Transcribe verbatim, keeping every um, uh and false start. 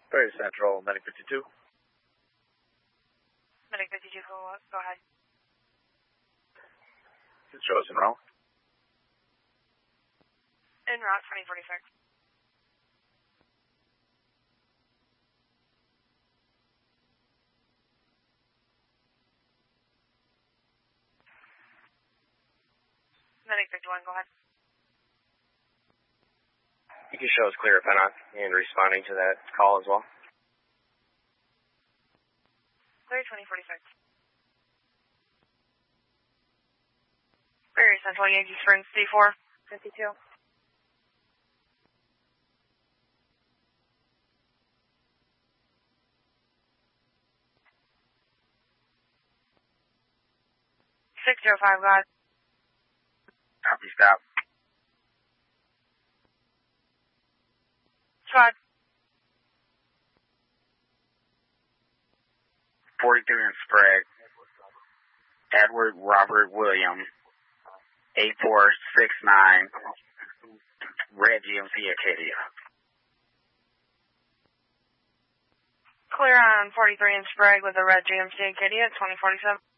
Very Central, Medic fifty-two. Medic fifty-two, go, go ahead. It shows en route. En route, twenty forty-six. Medic fifty-one, go ahead. You can show us clear up and responding to that call as well. Clear twenty forty-six. Very Central, Yankee Springs, C four, fifty-two. six zero five, go ahead. Copy, stop. Squad. forty-three in Sprague. Edward Robert William. eight four six nine. Red G M C Acadia. Clear on forty-three in Sprague with a red G M C Acadia at twenty forty-seven.